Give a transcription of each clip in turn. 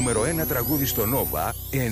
νούμερο 1 τραγούδι στο Nova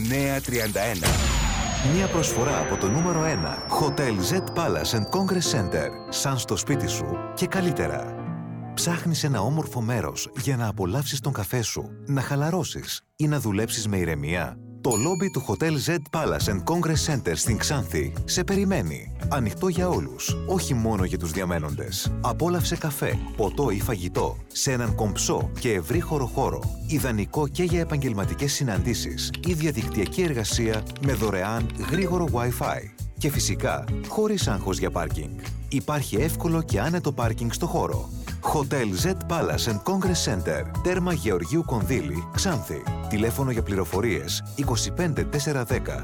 931. Μια προσφορά από το νούμερο 1 Hotel Z Palace and Congress Center. Σαν στο σπίτι σου και καλύτερα. Ψάχνεις ένα όμορφο μέρος για να απολαύσεις τον καφέ σου, να χαλαρώσεις ή να δουλέψεις με ηρεμία? Το λόμπι του Hotel Z Palace and Congress Center στην Ξάνθη σε περιμένει. Ανοιχτό για όλους, όχι μόνο για τους διαμένοντες. Απόλαυσε καφέ, ποτό ή φαγητό σε έναν κομψό και ευρύχωρο χώρο. Ιδανικό και για επαγγελματικές συναντήσεις ή διαδικτυακή εργασία με δωρεάν γρήγορο Wi-Fi. Και φυσικά, χωρίς άγχος για πάρκινγκ. Υπάρχει εύκολο και άνετο πάρκινγκ στο χώρο. Hotel Z Palace and Congress Center, τέρμα Γεωργίου Κονδύλη, Ξάνθη. Τηλέφωνο για πληροφορίες 25 410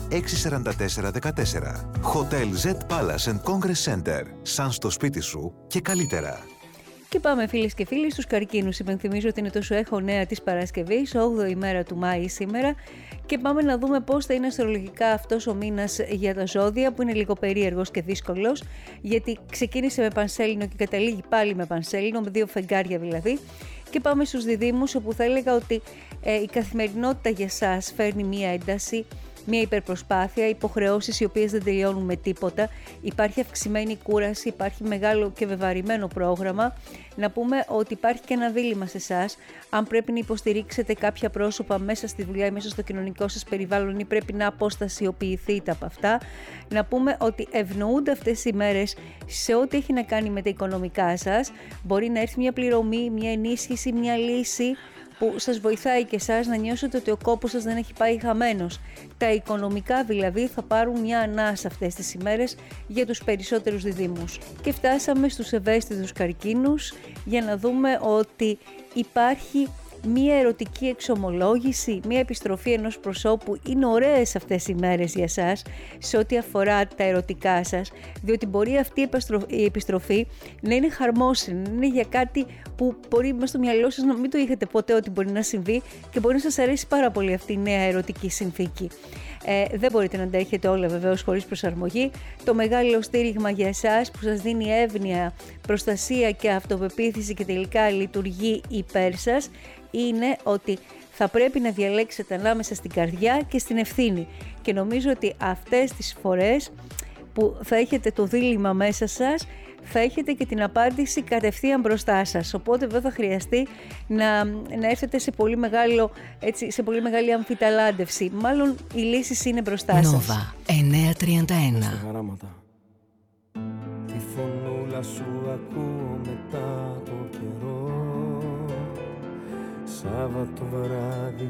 644 14. Hotel Z Palace and Congress Center, σαν στο σπίτι σου και καλύτερα. Και πάμε φίλες και φίλοι στους καρκίνους. Υπενθυμίζω ότι είναι το Σου Έχω Νέα της Παρασκευής, 8η μέρα του Μάη σήμερα. Και πάμε να δούμε πώς θα είναι αστρολογικά αυτός ο μήνας για τα ζώδια, που είναι λίγο περίεργος και δύσκολος, γιατί ξεκίνησε με πανσέλινο και καταλήγει πάλι με πανσέλινο, με 2 φεγγάρια δηλαδή. Και πάμε στους διδύμους, όπου θα έλεγα ότι η καθημερινότητα για σας φέρνει μία ένταση, μια υπερπροσπάθεια, υποχρεώσεις οι οποίες δεν τελειώνουν με τίποτα, υπάρχει αυξημένη κούραση, υπάρχει μεγάλο και βεβαρημένο πρόγραμμα. Να πούμε ότι υπάρχει και ένα δίλημμα σε εσάς, αν πρέπει να υποστηρίξετε κάποια πρόσωπα μέσα στη δουλειά ή μέσα στο κοινωνικό σας περιβάλλον ή πρέπει να αποστασιοποιηθείτε από αυτά. Να πούμε ότι ευνοούνται αυτές οι μέρες σε ό,τι έχει να κάνει με τα οικονομικά σας. Μπορεί να έρθει μια πληρωμή, μια ενίσχυση, μια λύση που σας βοηθάει και εσάς να νιώσετε ότι ο κόπος σας δεν έχει πάει χαμένος. Τα οικονομικά δηλαδή θα πάρουν μια ανάσα αυτές τις ημέρες για τους περισσότερους διδύμους. Και φτάσαμε στους ευαίσθητους καρκίνους για να δούμε ότι υπάρχει μία ερωτική εξομολόγηση, μία επιστροφή ενός προσώπου. Είναι ωραίες αυτές οι μέρες για σας σε ό,τι αφορά τα ερωτικά σας, διότι μπορεί αυτή η επιστροφή να είναι χαρμόσυνη, να είναι για κάτι που μπορεί μέσα στο μυαλό σας να μην το είχατε ποτέ ότι μπορεί να συμβεί και μπορεί να σας αρέσει πάρα πολύ αυτή η νέα ερωτική συνθήκη. Δεν μπορείτε να τα έχετε όλα βεβαίως χωρίς προσαρμογή. Το μεγάλο στήριγμα για εσάς που σας δίνει εύνοια, προστασία και αυτοπεποίθηση και τελικά λειτουργεί υπέρ σας είναι ότι θα πρέπει να διαλέξετε ανάμεσα στην καρδιά και στην ευθύνη. Και νομίζω ότι αυτές τις φορές που θα έχετε το δίλημμα μέσα σας, θα έχετε και την απάντηση κατευθείαν μπροστά σας. Οπότε δεν θα χρειαστεί να έρθετε σε πολύ μεγάλη αμφιταλάντευση. Μάλλον οι λύσεις είναι μπροστά σας. Nova 931. Στα χαράματα. Τη φωνούλα σου ακούω μετά το καιρό. Σάββατο βράδυ